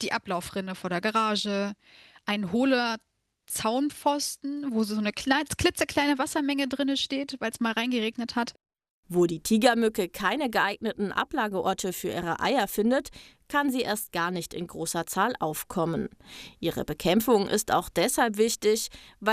die Ablaufrinne vor der Garage, ein hohler Zaunpfosten, wo so eine klitzekleine Wassermenge drinne steht, weil es mal reingeregnet hat. Wo die Tigermücke keine geeigneten Ablageorte für ihre Eier findet, kann sie erst gar nicht in großer Zahl aufkommen. Ihre Bekämpfung ist auch deshalb wichtig, weil